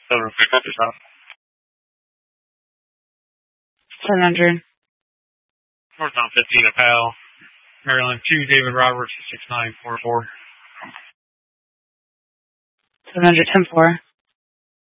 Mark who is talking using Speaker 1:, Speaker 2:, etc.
Speaker 1: Silver Creek, yourself.
Speaker 2: 700.
Speaker 1: Northbound 15 at Pal, Maryland 2, David Roberts, 6944.
Speaker 2: 700, 10-4.